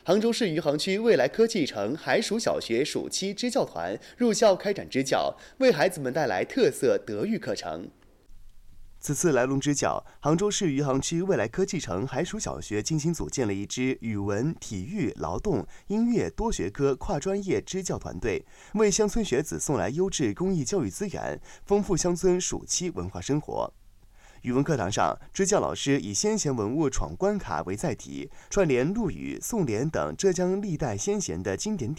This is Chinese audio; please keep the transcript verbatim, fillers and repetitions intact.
杭州市余杭区未来科技城海曙小学暑期支教团入校开展支教，为孩子们带来特色德育课程。此次来龙支教，杭州市余杭区未来科技城海曙小学精心组建了一支语文、体育、劳动、音乐多学科跨专业支教团队，为乡村学子送来优质公益教育资源，丰富乡村暑期文化生活。语文课堂上，支教老师以先贤文物闯关卡为载体，串联陆羽、宋濂等浙江历代先贤的经典典